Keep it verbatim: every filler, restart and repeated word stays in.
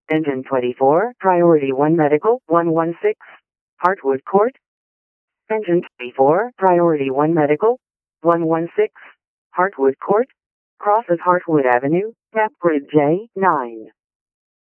Engine twenty-four, Priority one Medical, one one six, Heartwood Court. Engine twenty-four, Priority one Medical, one one six, Heartwood Court. Crosses Heartwood Avenue, Map Grid J nine.